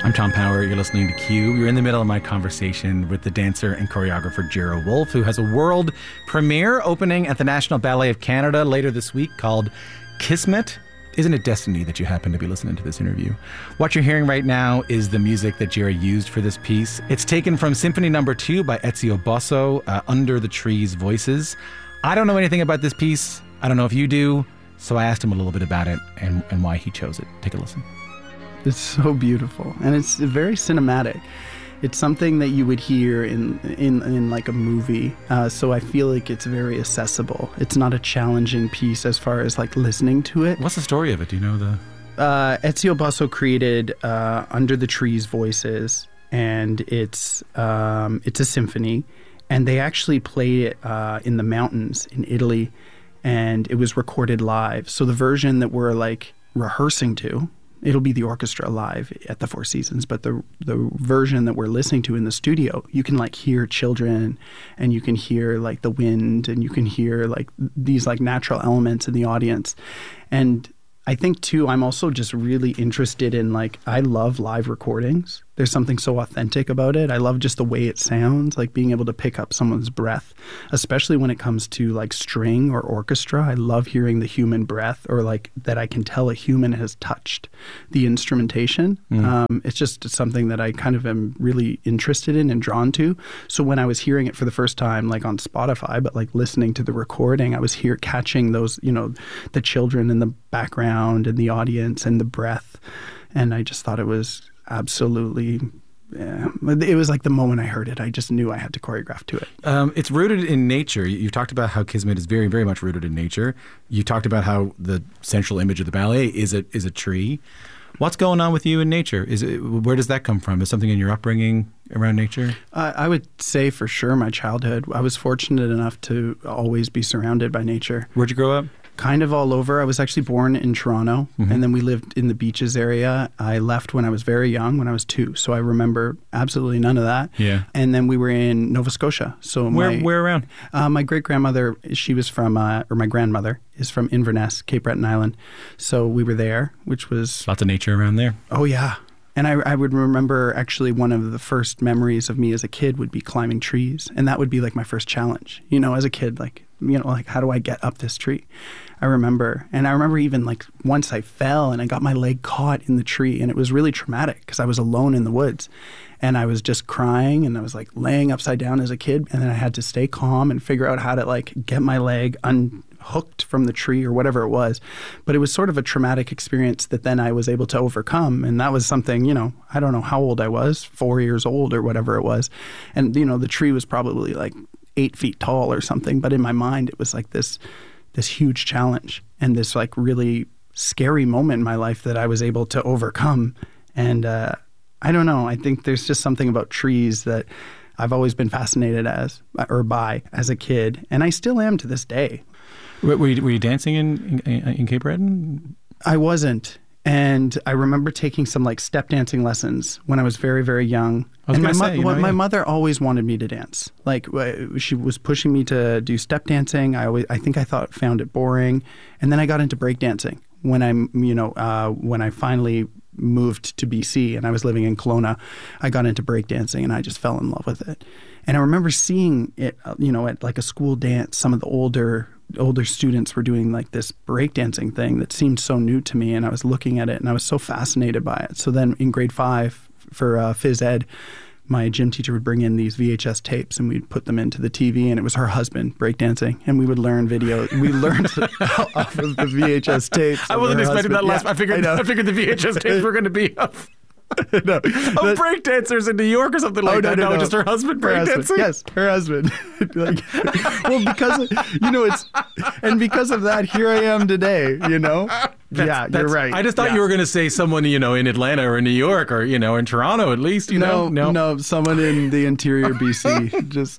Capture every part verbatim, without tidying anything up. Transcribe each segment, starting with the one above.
I'm Tom Power. You're listening to Q. You're in the middle of my conversation with the dancer and choreographer Jiro Wolf, who has a world premiere opening at the National Ballet of Canada later this week called Kismet. Isn't it destiny that you happen to be listening to this interview? What you're hearing right now is the music that Jiro used for this piece. It's taken from Symphony Number Two by Ezio Bosso, uh, Under the Trees Voices. I don't know anything about this piece. I don't know if you do. So I asked him a little bit about it and, and why he chose it. Take a listen. It's so beautiful, and it's very cinematic. It's something that you would hear in in, in like a movie, uh, so I feel like it's very accessible. It's not a challenging piece as far as like listening to it. What's the story of it? Do you know the... Uh, Ezio Bosso created uh, Under the Trees Voices, and it's um, it's a symphony, and they actually play it uh, in the mountains in Italy, and it was recorded live. So the version that we're like rehearsing to, it'll be the orchestra live at the Four Seasons, but the the version that we're listening to in the studio, you can like hear children, and you can hear like the wind, and you can hear like these like natural elements in the audience. And I think too, I'm also just really interested in like, I love live recordings. There's something so authentic about it. I love just the way it sounds, like being able to pick up someone's breath, especially when it comes to like string or orchestra. I love hearing the human breath, or like that I can tell a human has touched the instrumentation. Mm. Um, it's just something that I kind of am really interested in and drawn to. So when I was hearing it for the first time, like on Spotify, but like listening to the recording, I was here catching those, you know, the children in the background and the audience and the breath. And I just thought it was absolutely, yeah. It was like the moment I heard it, I just knew I had to choreograph to it. Um, it's rooted in nature. You've talked about how Kismet is very, very much rooted in nature. You talked about how the central image of the ballet is a is a tree. What's going on with you in nature? Is it, where does that come from? Is something in your upbringing around nature? Uh, I would say for sure my childhood. I was fortunate enough to always be surrounded by nature. Where'd you grow up? Kind of all over. I was actually born in Toronto, mm-hmm. and then we lived in the beaches area. I left when I was very young, when I was two, so I remember absolutely none of that. Yeah. And then we were in Nova Scotia. So where my, where around? Uh, my great grandmother, she was from, uh, or my grandmother is from Inverness, Cape Breton Island. So we were there, which was lots of nature around there. Oh yeah. And I, I would remember actually one of the first memories of me as a kid would be climbing trees. And that would be like my first challenge, you know, as a kid, like, you know, like how do I get up this tree? I remember. And I remember even like once I fell and I got my leg caught in the tree, and it was really traumatic because I was alone in the woods and I was just crying, and I was like laying upside down as a kid. And then I had to stay calm and figure out how to like get my leg unhooked from the tree or whatever it was. But it was sort of a traumatic experience that then I was able to overcome. And that was something, you know, I don't know how old I was, four years old or whatever it was. And, you know, the tree was probably like eight feet tall or something. But in my mind, it was like this this huge challenge and this like really scary moment in my life that I was able to overcome. And uh, I don't know, I think there's just something about trees that I've always been fascinated as or by as a kid, and I still am to this day. Were you, were you dancing in, in, in Cape Breton? I wasn't. And I remember taking some like step dancing lessons when I was very, very young. I was and my, say, mo- you know, my yeah. mother always wanted me to dance. Like she was pushing me to do step dancing. I always, I think I thought found it boring. And then I got into break dancing when I, you know, uh, when I finally moved to B C and I was living in Kelowna. I got into break dancing and I just fell in love with it. And I remember seeing it, you know, at like a school dance, some of the older older students were doing like this breakdancing thing that seemed so new to me, and I was looking at it and I was so fascinated by it. So then in grade five for uh, phys ed, my gym teacher would bring in these V H S tapes and we'd put them into the T V, and it was her husband breakdancing, and we would learn video. We learned off of the V H S tapes. I wasn't expecting husband. that last. Yeah, I figured. I, I figured the V H S tapes were going to be of no, oh, breakdancers in New York or something like oh, no, that. No, no, no, just her husband her breakdancing. Husband. Yes, her husband. like, well, because of, you know it's, and because of that, here I am today. You know. That's, yeah, that's, you're right. I just thought yeah. you were going to say someone, you know, in Atlanta or in New York or, you know, in Toronto at least, you no, know? No, no, someone in the interior B C. Just.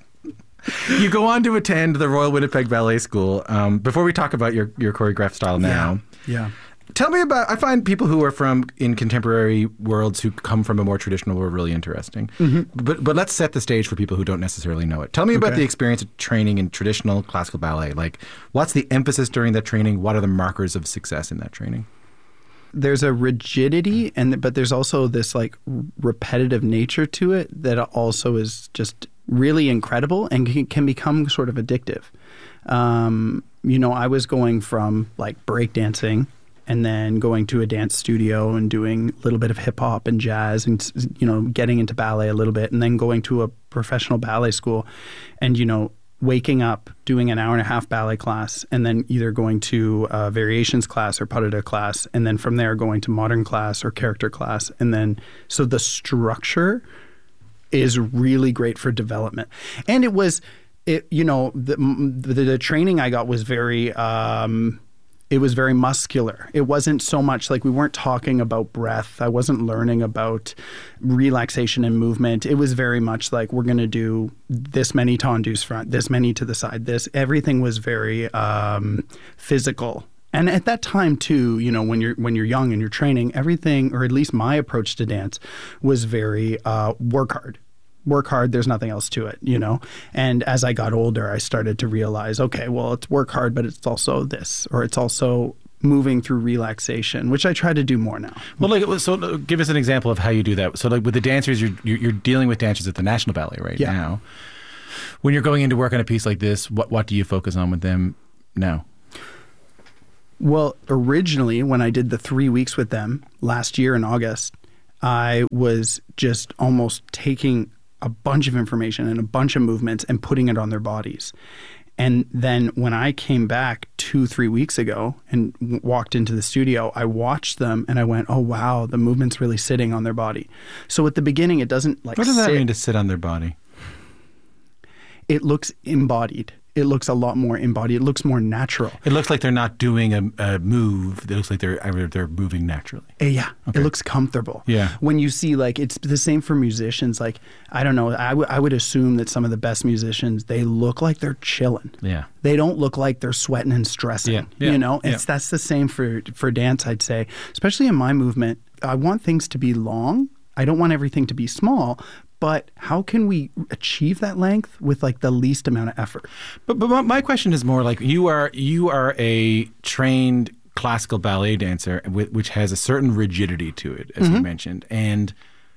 You go on to attend the Royal Winnipeg Ballet School. Um, before we talk about your, your choreographed style now, yeah. yeah. Tell me about, I find people who are from in contemporary worlds who come from a more traditional world really interesting. Mm-hmm. But but let's set the stage for people who don't necessarily know it. Tell me okay. about the experience of training in traditional classical ballet. Like, what's the emphasis during that training? What are the markers of success in that training? there's a rigidity, and but there's also this like repetitive nature to it that also is just really incredible and can, can become sort of addictive. Um, you know, I was going from like breakdancing and then going to a dance studio and doing a little bit of hip hop and jazz and, you know, getting into ballet a little bit, and then going to a professional ballet school and, you know, waking up, doing an hour and a half ballet class, and then either going to a variations class or pas de deux class, and then from there going to modern class or character class. And then, so the structure is really great for development. And it was, it, you know, the, the, the training I got was very, um, it was very muscular. It wasn't so much like we weren't talking about breath. I wasn't learning about relaxation and movement. It was very much like we're going to do this many tendus front, this many to the side, this. Everything was very um, physical. And at that time too, you know, when you're when you're young and you're training, everything, or at least my approach to dance, was very uh, work hard. Work hard, there's nothing else to it, you know? And as I got older, I started to realize, okay, well, it's work hard, but it's also this, or it's also moving through relaxation, which I try to do more now. Well, like, so give us an example of how you do that. So like with the dancers, you're, you're dealing with dancers at the National Ballet right yeah. now. When you're going in to work on a piece like this, what, what do you focus on with them now? Well, originally, when I did the three weeks with them last year in August, I was just almost taking a bunch of information and a bunch of movements and putting it on their bodies. And then when I came back two, three weeks ago and w- walked into the studio, I watched them and I went, oh, wow, the movement's really sitting on their body. So at the beginning, it doesn't like What does sit. that mean, to sit on their body? It looks embodied. It looks a lot more embodied. It looks more natural. It looks like they're not doing a, a move. It looks like they're they're moving naturally. Uh, yeah. Okay. It looks comfortable. Yeah. When you see, like, it's the same for musicians. Like, I don't know. I, w- I would assume that some of the best musicians, they look like they're chilling. Yeah. They don't look like they're sweating and stressing. Yeah. Yeah. You know? Yeah. It's that's the same for, for dance, I'd say. Especially in my movement, I want things to be long. I don't want everything to be small. But how can we achieve that length with like the least amount of effort? But but my question is more like you are you are a trained classical ballet dancer, which has a certain rigidity to it, as Mm-hmm. you mentioned, and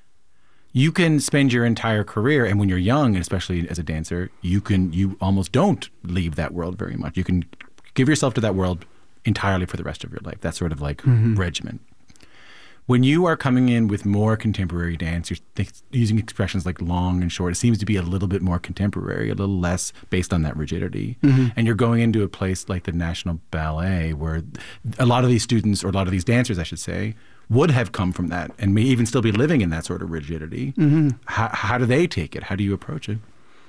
you can spend your entire career, and when you're young, and especially as a dancer, you can you almost don't leave that world very much. You can give yourself to that world entirely for the rest of your life. That's sort of like mm-hmm. regimen. When you are coming in with more contemporary dance, you're th- using expressions like long and short. It seems to be a little bit more contemporary, a little less based on that rigidity. Mm-hmm. And you're going into a place like the National Ballet where a lot of these students, or a lot of these dancers, I should say, would have come from that and may even still be living in that sort of rigidity. Mm-hmm. How, how do they take it? How do you approach it?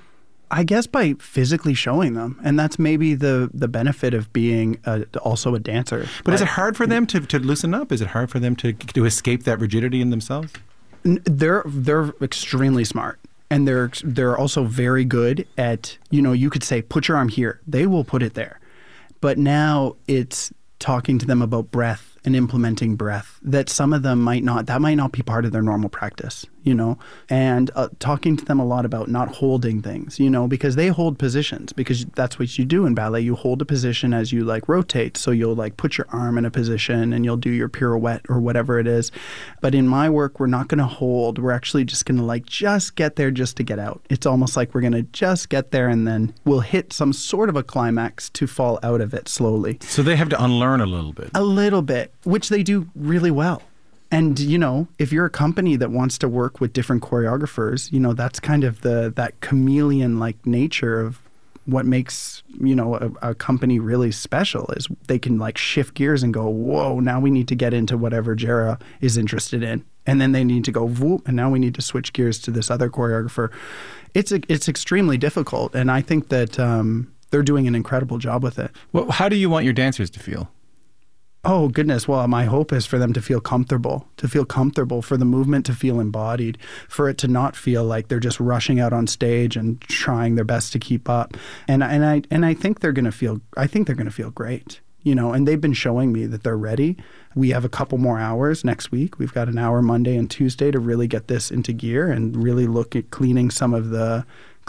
I guess by physically showing them. And that's maybe the, the benefit of being a, also a dancer. But is it hard for them to, to loosen up? Is it hard for them to to escape that rigidity in themselves? They're they're extremely smart. And they're they're also very good at, you know, you could say, put your arm here. They will put it there. But now it's talking to them about breath and implementing breath that some of them might not, that might not be part of their normal practice, you know, and uh, talking to them a lot about not holding things, you know, because they hold positions, because that's what you do in ballet. You hold a position as you like rotate. So you'll like put your arm in a position and you'll do your pirouette or whatever it is. But in my work, we're not going to hold. We're actually just going to like just get there just to get out. It's almost like we're going to just get there and then we'll hit some sort of a climax to fall out of it slowly. So they have to unlearn a little bit. A little bit, which they do really well. And, you know, if you're a company that wants to work with different choreographers, you know, that's kind of the that chameleon-like nature of what makes, you know, a, a company really special is they can like shift gears and go, whoa, now we need to get into whatever Jera is interested in. And then they need to go, whoop, and now we need to switch gears to this other choreographer. It's a, it's extremely difficult. And I think that um, they're doing an incredible job with it. Well, how do you want your dancers to feel? Oh, goodness. Well, my hope is for them to feel comfortable, to feel comfortable, for the movement to feel embodied, for it to not feel like they're just rushing out on stage and trying their best to keep up. And and I and I think they're going to feel I think they're going to feel great. You know, and they've been showing me that they're ready. We have a couple more hours next week. We've got an hour Monday and Tuesday to really get this into gear and really look at cleaning some of the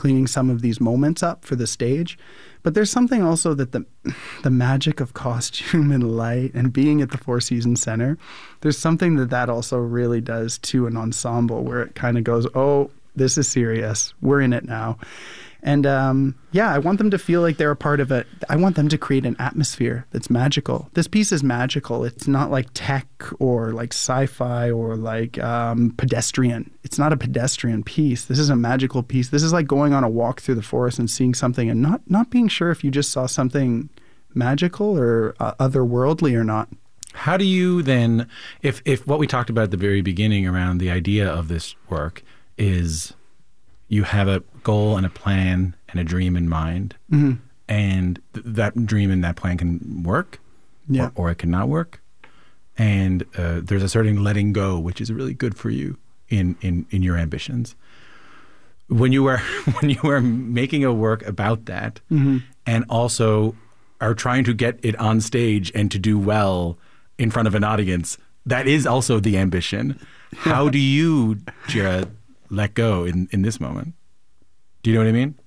cleaning some of these moments up for the stage. But there's something also that the the magic of costume and light and being at the Four Seasons Center, there's something that that also really does to an ensemble where it kind of goes, oh, this is serious. We're in it now. And um, yeah, I want them to feel like they're a part of it. I want them to create an atmosphere that's magical. This piece is magical. It's not like tech or like sci-fi or like um, pedestrian. It's not a pedestrian piece. This is a magical piece. This is like going on a walk through the forest and seeing something and not, not being sure if you just saw something magical or uh, otherworldly or not. How do you then, if, if what we talked about at the very beginning around the idea of this work is you have a goal and a plan and a dream in mind, mm-hmm. and th- that dream and that plan can work, yeah. or, or it cannot work. And uh, there's a certain letting go, which is really good for you in, in, in your ambitions. When you are when you are making a work about that, mm-hmm. and also are trying to get it on stage and to do well in front of an audience, that is also the ambition. How do you, Jared, let go in, in this moment? Do you know what I mean?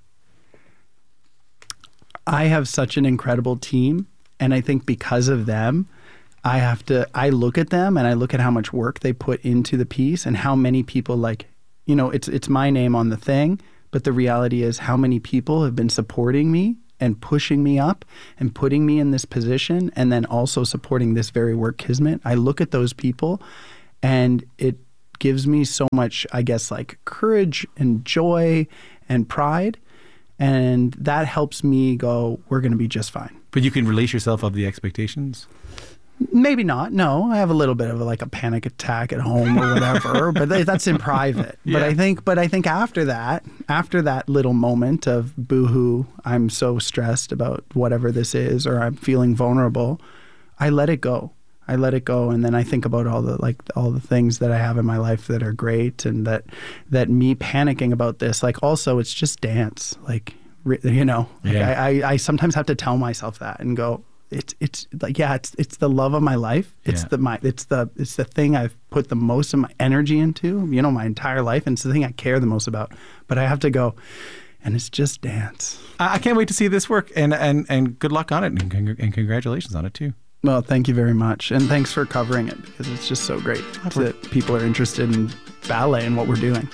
I have such an incredible team, and I think because of them, I have to, I look at them and I look at how much work they put into the piece and how many people, like, you know, it's it's my name on the thing, but the reality is how many people have been supporting me and pushing me up and putting me in this position, and then also supporting this very work, Kismet. I look at those people and it gives me so much, I guess, like courage and joy and pride. And that helps me go, we're going to be just fine. But you can release yourself of the expectations? Maybe not. No, I have a little bit of a, like a panic attack at home or whatever, but that's in private. Yeah. But I think, but I think after that, after that little moment of boohoo, I'm so stressed about whatever this is, or I'm feeling vulnerable, I let it go. I let it go, and then I think about all the like all the things that I have in my life that are great, and that that me panicking about this, like also it's just dance, like you know, like yeah. I, I I sometimes have to tell myself that and go, it's it's like yeah, it's it's the love of my life, it's yeah. the my it's the it's the thing I've put the most of my energy into, you know, my entire life, and it's the thing I care the most about. But I have to go, and it's just dance. I can't wait to see this work, and and and good luck on it, and, con- and congratulations on it too. Well, thank you very much. And thanks for covering it, because it's just so great that people are interested in ballet and what we're doing.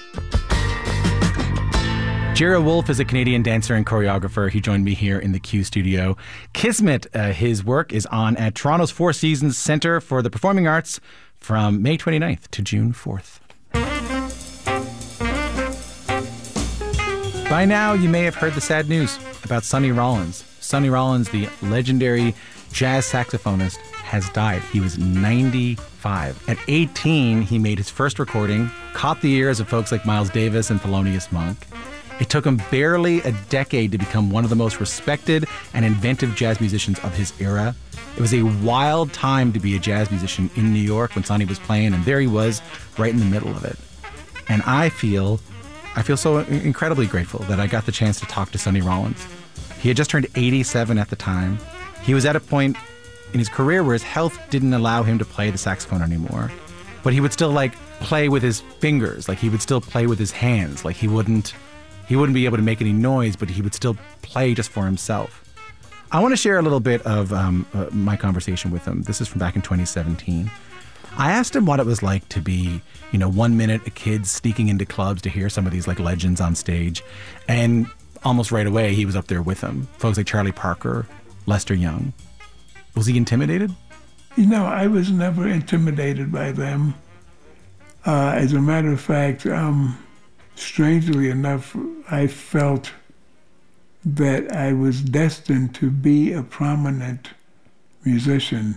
Jared Wolfe is a Canadian dancer and choreographer. He joined me here in the Q studio. Kismet, uh, his work is on at Toronto's Four Seasons Centre for the Performing Arts from May twenty-ninth to June fourth. By now, you may have heard the sad news about Sonny Rollins. Sonny Rollins, the legendary jazz saxophonist, has died. He was ninety-five. At eighteen, he made his first recording, caught the ears of folks like Miles Davis and Thelonious Monk. It took him barely a decade to become one of the most respected and inventive jazz musicians of his era. It was a wild time to be a jazz musician in New York when Sonny was playing, and there he was, right in the middle of it. And I feel, I feel so incredibly grateful that I got the chance to talk to Sonny Rollins. He had just turned eighty-seven at the time. He was at a point in his career where his health didn't allow him to play the saxophone anymore. But he would still like play with his fingers, like he would still play with his hands, like he wouldn't he wouldn't be able to make any noise, but he would still play just for himself. I want to share a little bit of um, uh, my conversation with him. This is from back in twenty seventeen. I asked him what it was like to be, you know, one minute a kid sneaking into clubs to hear some of these like legends on stage, and almost right away he was up there with them. Folks like Charlie Parker, Lester Young. Was he intimidated? You know, I was never intimidated by them. Uh, as a matter of fact, um, strangely enough, I felt that I was destined to be a prominent musician.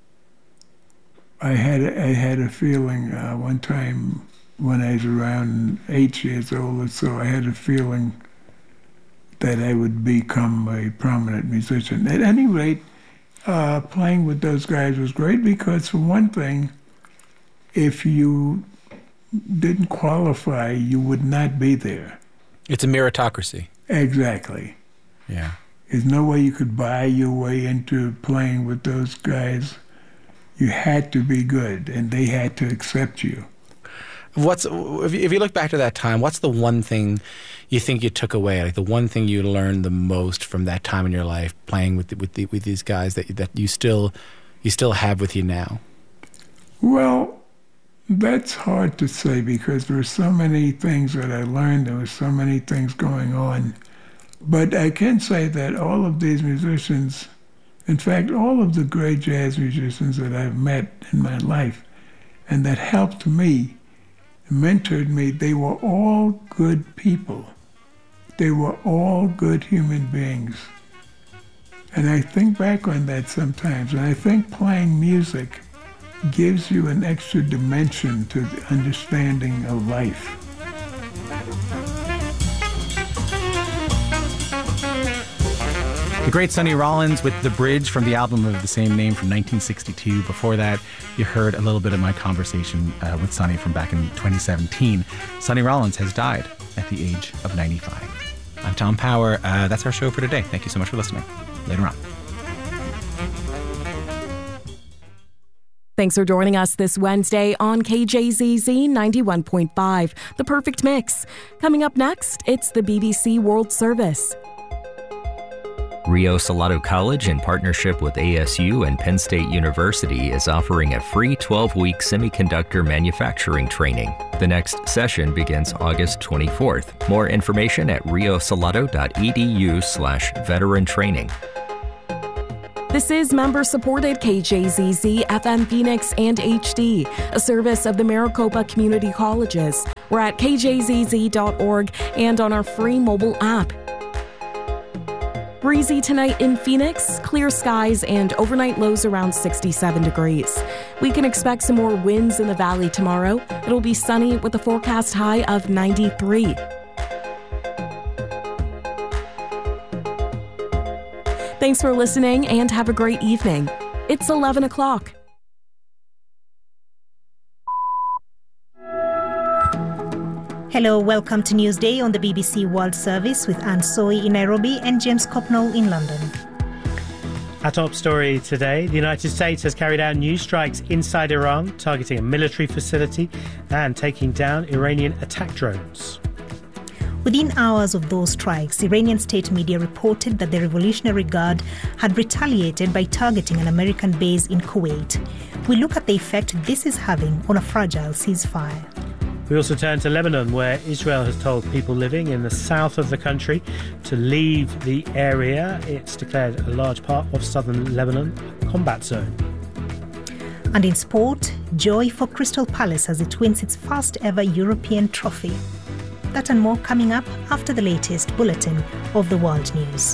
I had a, I had a feeling uh, one time when I was around eight years old or so, I had a feeling that I would become a prominent musician. At any rate, uh, playing with those guys was great because, for one thing, if you didn't qualify, you would not be there. It's a meritocracy. Exactly. Yeah. There's no way you could buy your way into playing with those guys. You had to be good, and they had to accept you. What's if you, if you look back to that time, what's the one thing you think you took away, like the one thing you learned the most from that time in your life, playing with the, with the, with these guys that that you still you still have with you now? Well, that's hard to say because there were so many things that I learned. There were so many things going on. But I can say that all of these musicians, in fact, all of the great jazz musicians that I've met in my life and that helped me, mentored me, they were all good people. They were all good human beings. And I think back on that sometimes, and I think playing music gives you an extra dimension to the understanding of life. The great Sonny Rollins with The Bridge from the album of the same name from nineteen sixty-two. Before that, you heard a little bit of my conversation uh, with Sonny from back in twenty seventeen. Sonny Rollins has died at the age of ninety-five. I'm Tom Power. Uh, that's our show for today. Thank you so much for listening. Later on. Thanks for joining us this Wednesday on K J Z Z ninety-one point five, The Perfect Mix. Coming up next, it's the B B C World Service. Rio Salado College, in partnership with A S U and Penn State University, is offering a free twelve-week semiconductor manufacturing training. The next session begins August twenty-fourth. More information at riosalado.edu slash veteran training. This is member-supported K J Z Z F M Phoenix and H D, a service of the Maricopa Community Colleges. We're at k j z z dot org and on our free mobile app. Breezy tonight in Phoenix, clear skies and overnight lows around sixty-seven degrees. We can expect some more winds in the valley tomorrow. It'll be sunny with a forecast high of ninety-three. Thanks for listening and have a great evening. It's eleven o'clock. Hello, welcome to Newsday on the B B C World Service with Anne Soy in Nairobi and James Copnall in London. Our top story today, the United States has carried out new strikes inside Iran, targeting a military facility and taking down Iranian attack drones. Within hours of those strikes, Iranian state media reported that the Revolutionary Guard had retaliated by targeting an American base in Kuwait. We look at the effect this is having on a fragile ceasefire. We also turn to Lebanon, where Israel has told people living in the south of the country to leave the area. It's declared a large part of southern Lebanon a combat zone. And in sport, joy for Crystal Palace as it wins its first ever European trophy. That and more coming up after the latest bulletin of the world news.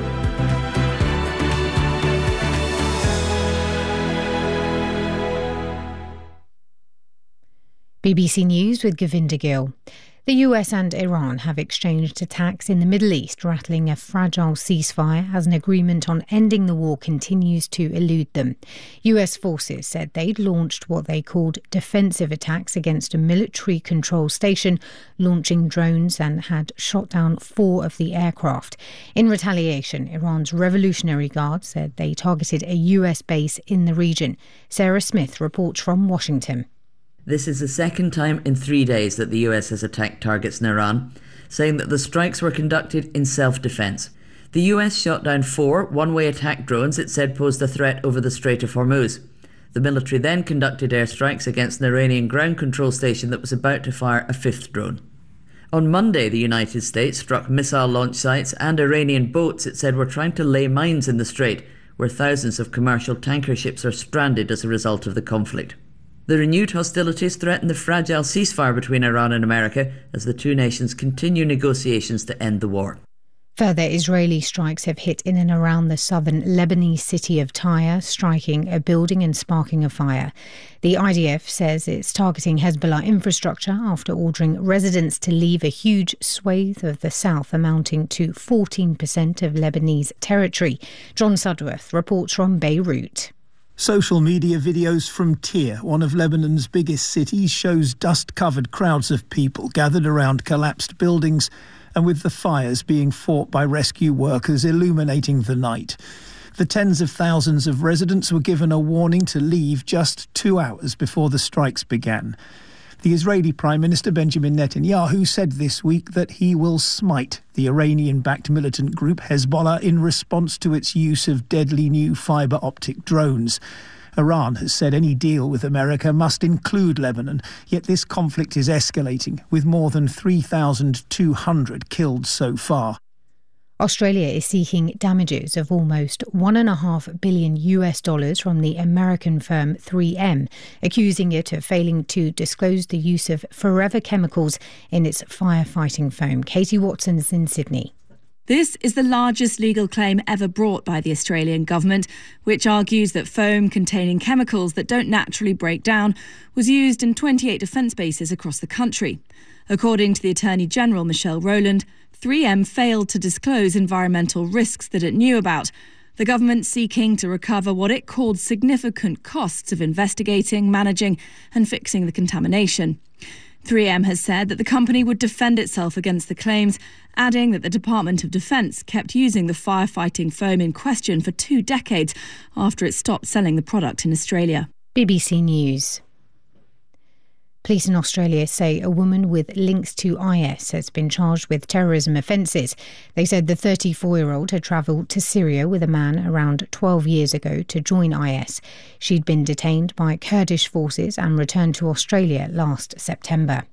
B B C News with Govinda Gill. The U S and Iran have exchanged attacks in the Middle East, rattling a fragile ceasefire as an agreement on ending the war continues to elude them. U S forces said they'd launched what they called defensive attacks against a military control station, launching drones, and had shot down four of the aircraft. In retaliation, Iran's Revolutionary Guard said they targeted a U S base in the region. Sarah Smith reports from Washington. This is the second time in three days that the U S has attacked targets in Iran, saying that the strikes were conducted in self-defence. The U S shot down four one-way attack drones it said posed a threat over the Strait of Hormuz. The military then conducted airstrikes against an Iranian ground control station that was about to fire a fifth drone. On Monday, the United States struck missile launch sites and Iranian boats it said were trying to lay mines in the strait, where thousands of commercial tanker ships are stranded as a result of the conflict. The renewed hostilities threaten the fragile ceasefire between Iran and America as the two nations continue negotiations to end the war. Further Israeli strikes have hit in and around the southern Lebanese city of Tyre, striking a building and sparking a fire. The I D F says it's targeting Hezbollah infrastructure after ordering residents to leave a huge swathe of the south amounting to fourteen percent of Lebanese territory. John Sudworth reports from Beirut. Social media videos from Tyre, one of Lebanon's biggest cities, shows dust-covered crowds of people gathered around collapsed buildings and with the fires being fought by rescue workers illuminating the night. The tens of thousands of residents were given a warning to leave just two hours before the strikes began. The Israeli Prime Minister Benjamin Netanyahu said this week that he will smite the Iranian-backed militant group Hezbollah in response to its use of deadly new fibre optic drones. Iran has said any deal with America must include Lebanon, yet this conflict is escalating, with more than three thousand two hundred killed so far. Australia is seeking damages of almost one point five billion U S dollars from the American firm three M, accusing it of failing to disclose the use of forever chemicals in its firefighting foam. Katie Watson is in Sydney. This is the largest legal claim ever brought by the Australian government, which argues that foam containing chemicals that don't naturally break down was used in twenty-eight defence bases across the country. According to the Attorney General, Michelle Rowland, three M failed to disclose environmental risks that it knew about. The government seeking to recover what it called significant costs of investigating, managing and fixing the contamination. three M has said that the company would defend itself against the claims, adding that the Department of Defence kept using the firefighting foam in question for two decades after it stopped selling the product in Australia. B B C News. Police in Australia say a woman with links to I S has been charged with terrorism offences. They said the thirty-four-year-old had travelled to Syria with a man around twelve years ago to join I S. She'd been detained by Kurdish forces and returned to Australia last September.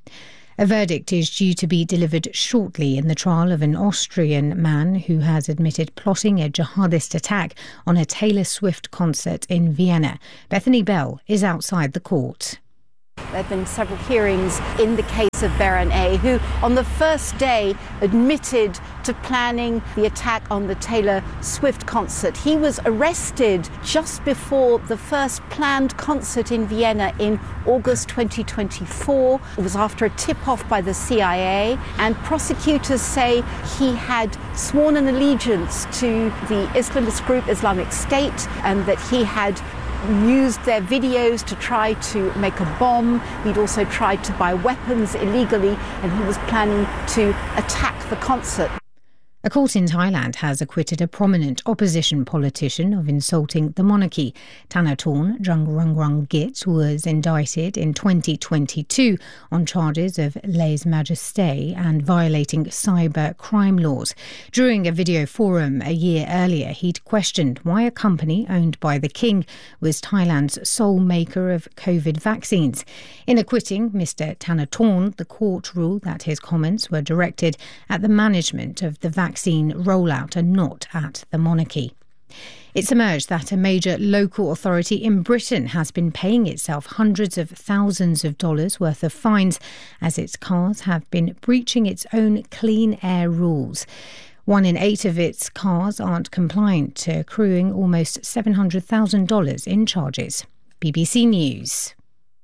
A verdict is due to be delivered shortly in the trial of an Austrian man who has admitted plotting a jihadist attack on a Taylor Swift concert in Vienna. Bethany Bell is outside the court. There have been several hearings in the case of Baron A, who on the first day admitted to planning the attack on the Taylor Swift concert. He was arrested just before the first planned concert in Vienna in August twenty twenty-four. It was after a tip-off by the C I A, and prosecutors say he had sworn an allegiance to the Islamist group Islamic State and that he had used their videos to try to make a bomb. He'd also tried to buy weapons illegally, and he was planning to attack the concert. A court in Thailand has acquitted a prominent opposition politician of insulting the monarchy. Thanathorn Juangroongruangkit was indicted in twenty twenty-two on charges of lèse-majesté and violating cyber crime laws. During a video forum a year earlier, he'd questioned why a company owned by the king was Thailand's sole maker of COVID vaccines. In acquitting Mister Thanathorn, the court ruled that his comments were directed at the management of the vaccine vaccine rollout and not at the monarchy. It's emerged that a major local authority in Britain has been paying itself hundreds of thousands of dollars worth of fines as its cars have been breaching its own clean air rules. One in eight of its cars aren't compliant, accruing almost seven hundred thousand dollars in charges. B B C News.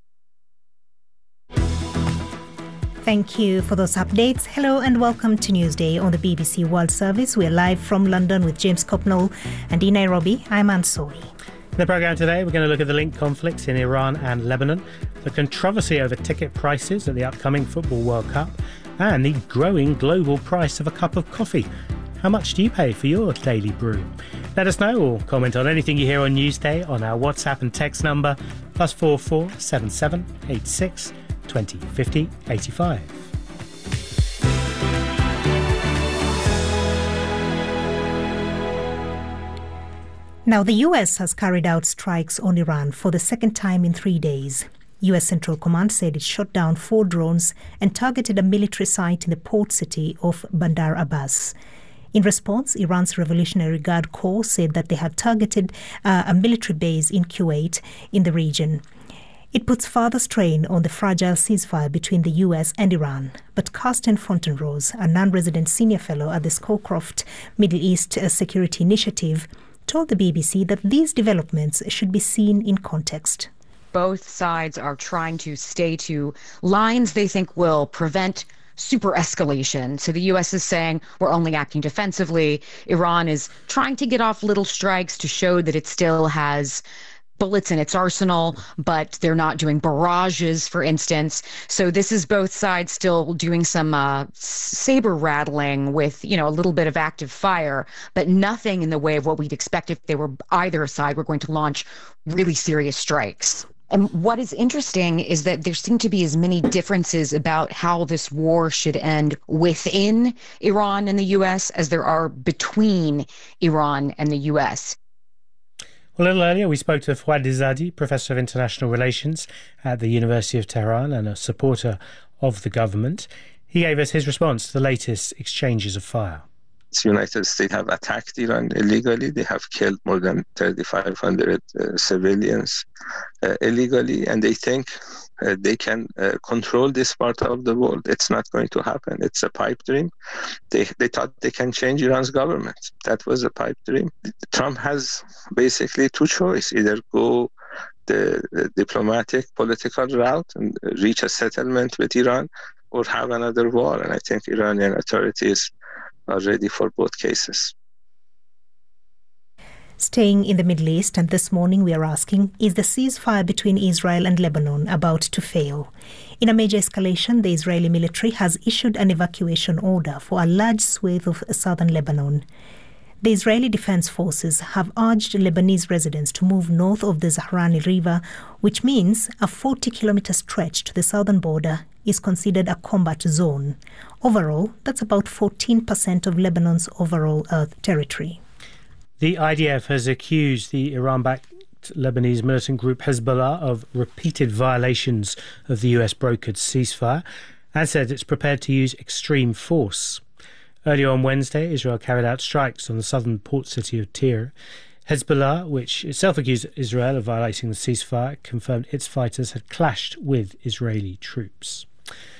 Thank you for those updates. Hello and welcome to Newsday on the B B C World Service. We're live from London with James Copnall, and in Nairobi, I'm Ansori. In the programme today, we're going to look at the linked conflicts in Iran and Lebanon, the controversy over ticket prices at the upcoming Football World Cup, and the growing global price of a cup of coffee. How much do you pay for your daily brew? Let us know or comment on anything you hear on Newsday on our WhatsApp and text number plus four four seven seven eight six twenty fifty eighty-five. Now, the U S has carried out strikes on Iran for the second time in three days. U S Central Command said it shot down four drones and targeted a military site in the port city of Bandar Abbas. In response, Iran's Revolutionary Guard Corps said that they had targeted uh, a military base in Kuwait in the region. It puts further strain on the fragile ceasefire between the U S and Iran. But Karsten Fontenrose, a non-resident senior fellow at the Scowcroft Middle East Security Initiative, told the B B C that these developments should be seen in context. Both sides are trying to stay to lines they think will prevent super escalation. So the U S is saying we're only acting defensively. Iran is trying to get off little strikes to show that it still has bullets in its arsenal, but they're not doing barrages, for instance. So this is both sides still doing some uh, saber rattling with, you know, a little bit of active fire, but nothing in the way of what we'd expect if they were either side were going to launch really serious strikes. And what is interesting is that there seem to be as many differences about how this war should end within Iran and the U S as there are between Iran and the U S. Well, a little earlier, we spoke to Fouad Izadi, Professor of International Relations at the University of Tehran and a supporter of the government. He gave us his response to the latest exchanges of fire. The United States have attacked Iran illegally. They have killed more than thirty-five hundred uh, civilians uh, illegally, and they think uh, they can uh, control this part of the world. It's not going to happen. It's a pipe dream. They they thought they can change Iran's government. That was a pipe dream. Trump has basically two choices: either go the, the diplomatic, political route and reach a settlement with Iran, or have another war. And I think Iranian authorities are ready for both cases. Staying in the Middle East, and this morning we are asking, is the ceasefire between Israel and Lebanon about to fail? In a major escalation, the Israeli military has issued an evacuation order for a large swathe of southern Lebanon. The Israeli Defense Forces have urged Lebanese residents to move north of the Zahrani River, which means a forty-kilometre stretch to the southern border is considered a combat zone. Overall, that's about fourteen percent of Lebanon's overall earth territory. The I D F has accused the Iran-backed Lebanese militant group Hezbollah of repeated violations of the U S-brokered ceasefire and said it's prepared to use extreme force. Earlier on Wednesday, Israel carried out strikes on the southern port city of Tyre. Hezbollah, which itself accused Israel of violating the ceasefire, confirmed its fighters had clashed with Israeli troops.